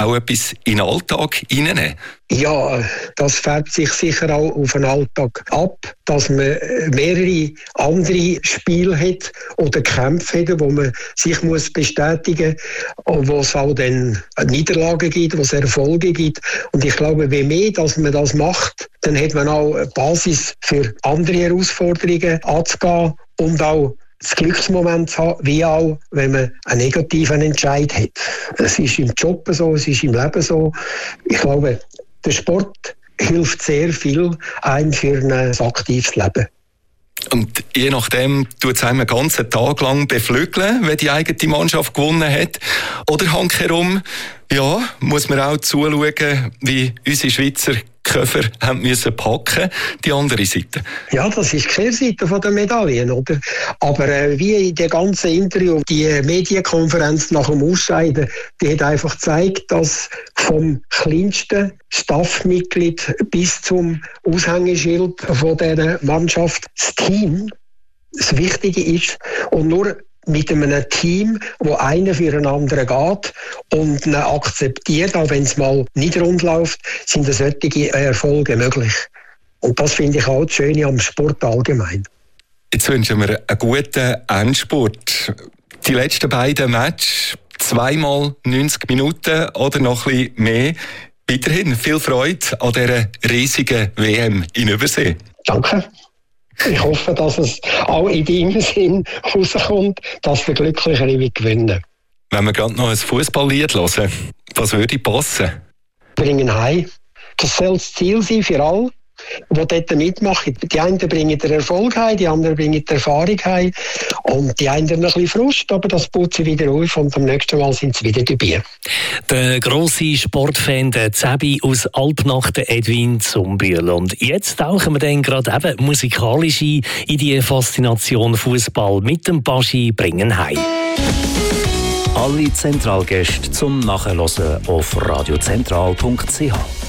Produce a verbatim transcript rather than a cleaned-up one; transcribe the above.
auch etwas in den Alltag hineinnehmen? Ja, das färbt sich sicher auch auf den Alltag ab, dass man mehrere andere Spiele hat oder Kämpfe hat, wo man sich muss bestätigen muss, wo es auch dann Niederlagen gibt, wo es Erfolge gibt. Und ich glaube, je mehr dass man das macht, dann hat man auch eine Basis für andere Herausforderungen anzugehen und auch das Glücksmoment zu haben, wie auch, wenn man einen negativen Entscheid hat. Es ist im Job so, es ist im Leben so. Ich glaube, der Sport hilft sehr viel einem für ein aktives Leben. Und je nachdem tut es einem einen ganzen Tag lang beflügeln, wenn die eigene Mannschaft gewonnen hat. Oder handherum, ja, muss man auch zuschauen, wie unsere Schweizer Köfer haben müssen packen, die andere Seite. Ja, das ist die Kehrseite von der Medaillen, oder? Aber äh, wie in dem ganzen Interview, die Medienkonferenz nach dem Ausscheiden, die hat einfach gezeigt, dass vom kleinsten Staffmitglied bis zum Aushängeschild von dieser Mannschaft das Team das Wichtige ist. Und nur mit einem Team, wo einer für einen anderen geht und ihn akzeptiert, auch wenn es mal nicht rund läuft, sind solche Erfolge möglich. Und das finde ich auch das Schöne am Sport allgemein. Jetzt wünschen wir einen guten Endspurt. Die letzten beiden Matches, zweimal neunzig Minuten oder noch ein bisschen mehr. Weiterhin viel Freude an dieser riesigen W M in Übersee. Danke. Ich hoffe, dass es auch in deinem Sinn rauskommt, dass der Glücklichere gewinnen. Wenn wir gerade noch ein Fußballlied hören, was würde passen? Bringen heim. Das soll das Ziel sein für alle, die dort mitmachen. Die einen bringen den Erfolg heim, die anderen bringen die Erfahrung heim. Und die einen ein bisschen Frust, aber das baut sie wieder auf und am nächsten Mal sind sie wieder dabei. Der grosse Sportfan, der Zebi aus Alpnach, der Edwin Zumbiel. Und jetzt tauchen wir dann gerade eben musikalisch ein in die Faszination Fußball mit dem Baschi bringen heim. Alle Zentralgäste zum Nachhören auf radiozentral punkt c h.